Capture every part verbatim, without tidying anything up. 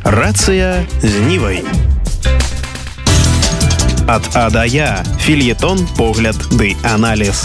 Рацыя з Нівай. Ад А да Я. Фельетон, погляд ды аналіз.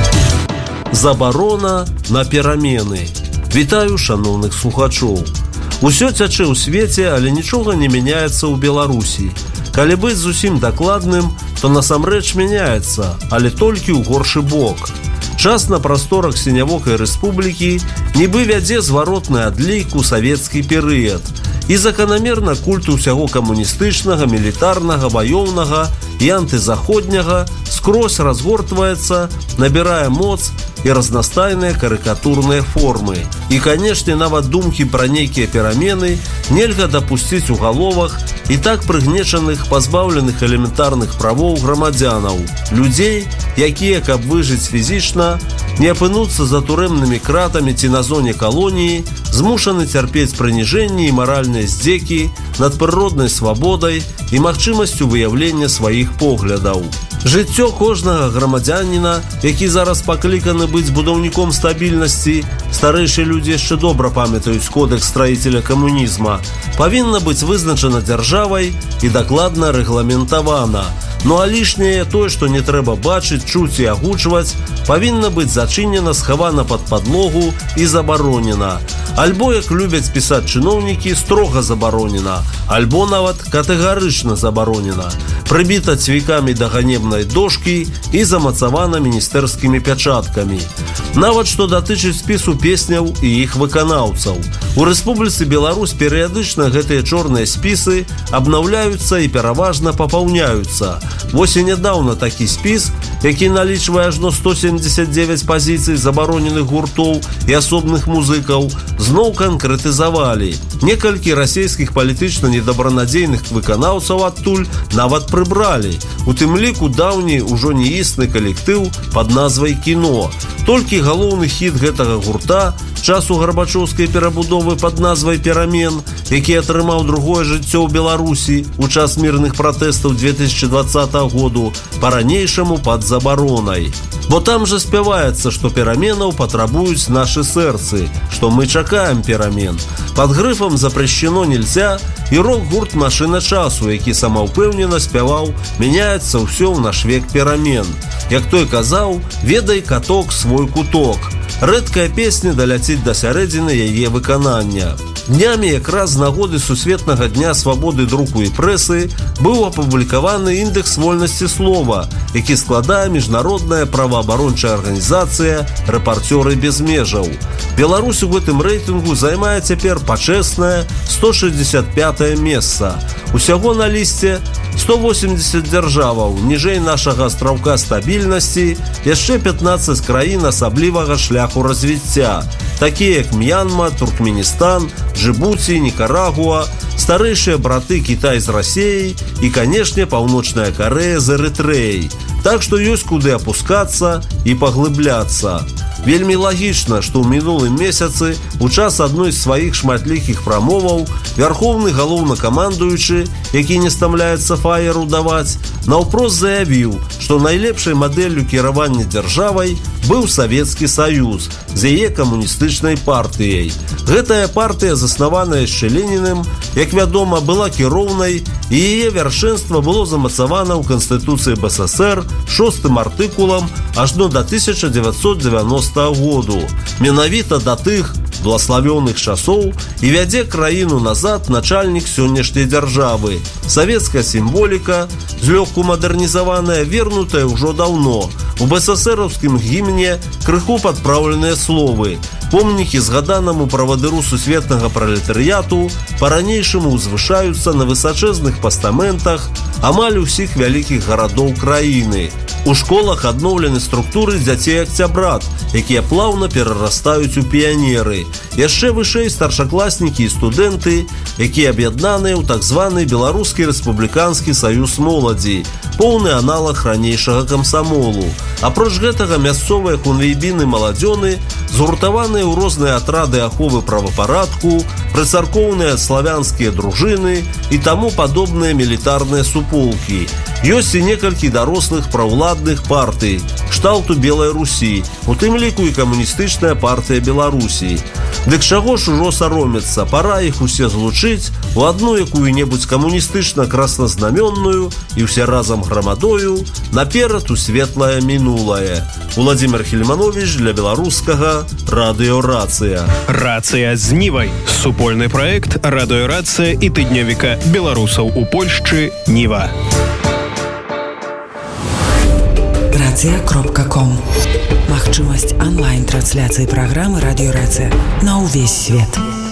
Забарона на перамены. Вітаю шаноўных слухачоў. Усё цячэ ў свеце, але нічога не мяняецца ў Беларусі. Калі быць зусім дакладным, то насамрэч мяняецца, але толькі ў горшы бок. Час на прасторах сінявокай рэспублікі нібы вядзе зваротны адлік у савецкі перыяд. І заканамерна культ усяго камуністычнага, мілітарнага, ваёўнага і антызаходняга скрозь разгортваецца, набірае моц і разнастайныя карыкатурныя формы. І, канешне, нават думкі пра нейкія перамены нельга дапусціць у галовах і так прыгнечаных, пазбаўленых элементарных правоў грамадзянаў, людзей, якія, каб выжыць фізічна, не апынуцца за турэмнымі кратамі ці на зоне калоніі, змушаны цярпець прыніжэнні і маральныя здзекі над прыроднай свабодай і магчымасцю выяўлення сваіх поглядаў. Жыццё кожнага грамадзяніна, які зараз пакліканы быць будаўніком стабільнасці, старэйшыя людзі яшчэ добра памятаюць кодэкс строителя камунізма, павінна быць вызначана дзяржавай і дакладна рэгламентавана. Ну а лішняе тое, што не трэба бачыць, чуць і агучваць, павінна быць зачынена, схавана пад падлогу і забаронена. Альбо, як любяць пісаць чыноўнікі, строга забаронена, альбо нават катэгарычна забаронена, прыбіта цвікамі да ганебнай дошкі і замацавана міністэрскімі пячаткамі. Нават што датычыць спісу песняў і іх выканаўцаў. У Рэспубліцы Беларусь перыядычна гэтыя чорныя спісы абнаўляюцца і пераважна папаўняюцца. Вось і нядаўна такі спіс, які налічвае ажно сто семьдесят девять пазіцый забароненых гуртоў і асобных музыкаў, зноў канкрэтызавалі. Некалькі расійскіх палітычна недабранадзейных выканаўцаў адтуль нават прыбралі. У тым ліку даўні ўжо неісны калектыў пад назвай «Кіно». Толькі галоўны хіт гэтага гурта, часу гарбачоўскай перабудовы пад назвай «Перамен», які атрымаў другое жыццё ў Беларусі ў час мірных пратэстаў две тысячи двадцатого году, па-ранейшаму пад забаронай. Бо там жа спяваецца, што пераменаў патрабуюць нашы сэрцы, што мы чакаем перамен. Пад грыфам «Запрещено нельзя» і рок-гурт «Машына часу», які самаўпэўнена спяваў «Мяняецца ўсё ў наш век перамен». Як той казаў, ведай каток свой куток. Рэдкая песня даляціць да сярэдзіны яе выканання. Днямі якраз з нагоды Сусветнага дня свабоды друку і прэсы быў апублікаваны індэкс вольнасці слова, які складае міжнародная праваабарончая арганізацыя «Рэпарцёры без межаў». Беларусь у гэтым рэйтынгу займае цяпер пачэснае сто шэсцьдзесят пятае месца. Усяго на лісце сто восемьдесят дзяржаваў, ніжэй нашага астраўка стабільнасці, яшчэ пятнаццаць краін асаблівага шляху развіцця, такія як М'янма, Туркменістан, Джибуці, Нікарагуа, старэйшыя браты Кітай з Расіяй і, канешне, Паўночная Карэя з Эрытрэяй. Так што ёсць куды апускацца і паглыбляцца. Вельмі лагічна, што ў мінулым месяцы у час адной з сваіх шматлікіх прамоваў вярхоўны галоўнакамандуючы, які не стамляецца фаеру даваць, наўпрост заявіў, што найлепшай мадэллю кіравання дзяржавай быў Савецкі Саюз з яе камуністычнай партыяй. Гэтая партыя, заснаваная яшчэ Ленінам, як вядома, была кіроўнай, і яе вяршэнства было замацавана ў Канстытуцыі Бэ Эс Эс Эр шостым артыкулам ажно да тысяча дзевяцьсот дзевяностага году. Менавіта да тых благословенных часоў і вядзе краіну назад начальнік сённяшняй дзяржавы. Савецкая сімволіка, злёгку мадэрнізаваная, вернутая ўжо даўно. У бэ эс эс эраўскім гімне крыху падпраўленыя словы. Помнікі згаданаму правадыру сусветнага пралетарыяту па-ранейшаму ўзвышаюцца на высачэзных пастаментах амаль усіх вялікіх гарадоў краіны. У школах адноўлены структуры дзяцей акцябрат, якія плаўна перарастаюць у піянеры. Яшчэ вышэй старшакласнікі і студэнты, якія аб'яднаныя ў так званы Беларускі рэспубліканскі саюз моладзі, поўны аналаг ранейшага камсамолу. Апроч гэтага мясцовыя хунвейбіны маладзёны згуртаваныя ў розныя атрады аховы правапарадку, прыцаркоўныя славянскія дружыны і таму падобныя мілітарныя суполкі. Ёсць і некалькі дарослых праўладных партый, кшталту Белай Русі, у тым ліку і камуністычная партыя Беларусі. Дык чаго ж ужо саромецца, пора іх усе злучыць у адну якую-небудзь камуністычна-красназнаменную і ўсе разам грамадою наперад у светлае мінулае. Владимир Хельманович для беларускага радыёрацыя. Рацыя з Нівай. Супольны праект радыёрацыя і тыднёвіка беларусаў у Польшчы Ніва. Рацыя кропка ком. Магчымасць онлайн-трансляцыі праграмы радыёрацыя на ўвесь свет.